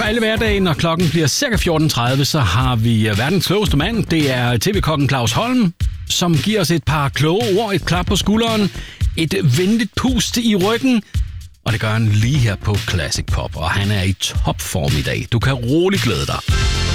For alle hverdage, når klokken bliver cirka 14.30, så har vi verdens klogeste mand. Det er tv-kokken Claus Holm, som giver os et par kloge ord, et klap på skulderen, et venligt pust i ryggen. Og det gør han lige her på Classic Pop, og han er i topform i dag. Du kan roligt glæde dig.